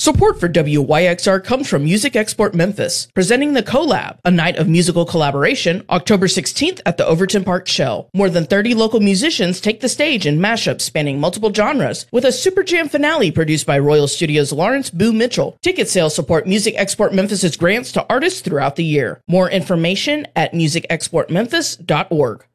Support for WYXR comes from Music Export Memphis, presenting the Collab, a night of musical collaboration, October 16th at the Overton Park Shell. More than 30 local musicians take the stage in mashups spanning multiple genres, with a Super Jam finale produced by Royal Studios' Lawrence Boo Mitchell. Ticket sales support Music Export Memphis' grants to artists throughout the year. More information at musicexportmemphis.org.